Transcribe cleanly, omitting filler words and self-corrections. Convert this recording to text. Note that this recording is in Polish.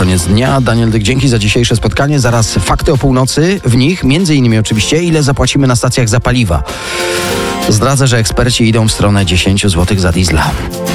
koniec dnia. Daniel Dyk, dzięki za dzisiejsze spotkanie. Zaraz fakty o północy. W nich między innymi oczywiście ile zapłacimy na stacjach za paliwa. Zdradzę, że eksperci idą w stronę 10 zł za diesla.